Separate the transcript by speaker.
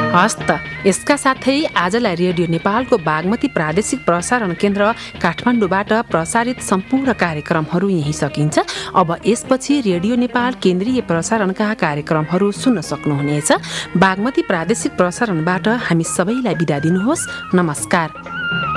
Speaker 1: हस् त, यसका साथै आजलाई रेडियो नेपालको बागमती प्रादेशिक प्रसारण केन्द्र काठमाडौँबाट प्रसारित सम्पूर्ण कार्यक्रमहरू यही सकिन्छ। अब यसपछि रेडियो नेपाल केन्द्रीय प्रसारणका कार्यक्रमहरू सुन्न सक्नुहुनेछ। बागमती प्रादेशिक प्रसारणबाट हामी सबैलाई बिदा दिनुहोस्। नमस्कार।